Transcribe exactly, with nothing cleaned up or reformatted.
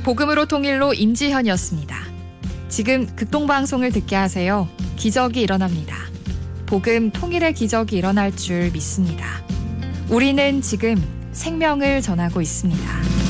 복음으로 통일로 임지현이었습니다. 지금 극동방송을 듣게 하세요. 기적이 일어납니다. 복음 통일의 기적이 일어날 줄 믿습니다. 우리는 지금 생명을 전하고 있습니다.